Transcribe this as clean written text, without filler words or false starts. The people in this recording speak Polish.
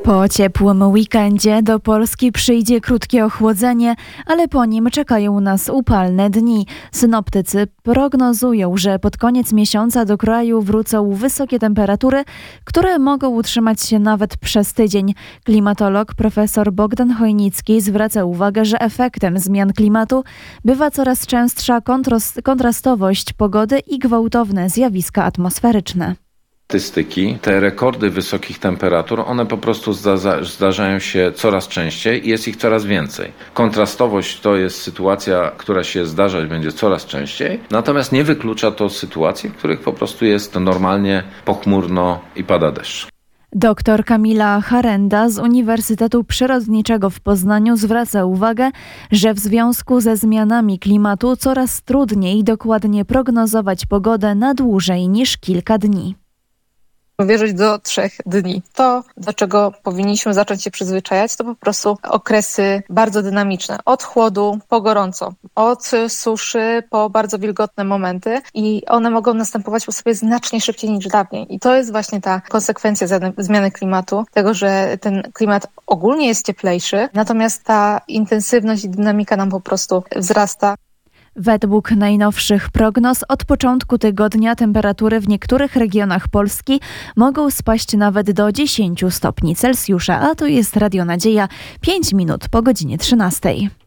Po ciepłym weekendzie do Polski przyjdzie krótkie ochłodzenie, ale po nim czekają nas upalne dni. Synoptycy prognozują, że pod koniec miesiąca do kraju wrócą wysokie temperatury, które mogą utrzymać się nawet przez tydzień. Klimatolog profesor Bogdan Chojnicki zwraca uwagę, że efektem zmian klimatu bywa coraz częstsza kontrastowość pogody i gwałtowne zjawiska atmosferyczne. Statystyki, te rekordy wysokich temperatur, one po prostu zdarzają się coraz częściej i jest ich coraz więcej. Kontrastowość to jest sytuacja, która się zdarzać będzie coraz częściej, natomiast nie wyklucza to sytuacji, w których po prostu jest normalnie pochmurno i pada deszcz. Doktor Kamila Harenda z Uniwersytetu Przyrodniczego w Poznaniu zwraca uwagę, że w związku ze zmianami klimatu coraz trudniej dokładnie prognozować pogodę na dłużej niż kilka dni. Wierzyć do 3 dni. To, do czego powinniśmy zacząć się przyzwyczajać, to po prostu okresy bardzo dynamiczne. Od chłodu po gorąco, od suszy po bardzo wilgotne momenty i one mogą następować po sobie znacznie szybciej niż dawniej. I to jest właśnie ta konsekwencja zmiany klimatu, tego, że ten klimat ogólnie jest cieplejszy, natomiast ta intensywność i dynamika nam po prostu wzrasta. Według najnowszych prognoz od początku tygodnia temperatury w niektórych regionach Polski mogą spaść nawet do 10 stopni Celsjusza, a to jest Radio Nadzieja, 5 minut po godzinie 13.